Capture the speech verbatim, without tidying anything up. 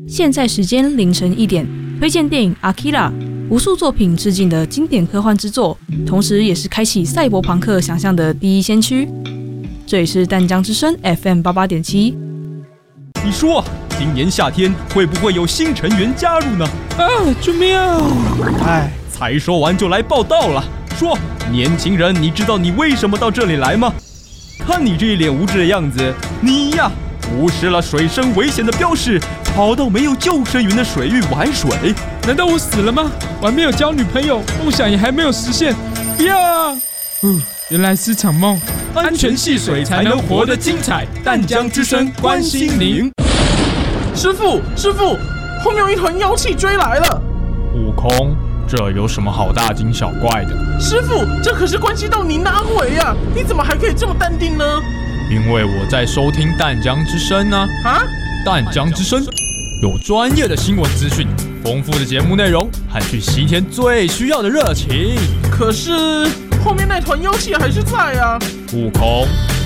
现在时间凌晨一点，推荐电影《Akira》，无数作品致敬的经典科幻之作，同时也是开启赛博朋克想象的第一先驱。这里是淡江之声 F M 八八点七。 你说，今年夏天会不会有新成员加入呢？ 啊，救命啊！ 哎，才说完就来报道了。说，年轻人，你知道你为什么到这里来吗？看你这一脸无知的样子，你呀，无视了水深危险的标示，跑到没有救生员的水域玩水。 难道我死了吗？我还没有交女朋友，梦想也还没有实现。不要啊！哦，原来是场梦。 安全戏水才能活得精彩。淡江之声关心您。 师傅，师傅，后面有一团妖气追来了。 悟空，这有什么好大惊小怪的？ 师傅，这可是关系到您的安危呀！你怎么还可以这么淡定呢？ 因为我在收听淡江之声呢。 啊？ 淡江之声有专业的新闻资讯，丰富的节目内容和去西天最需要的热情。 可是后面那团妖气还是在啊。 悟空，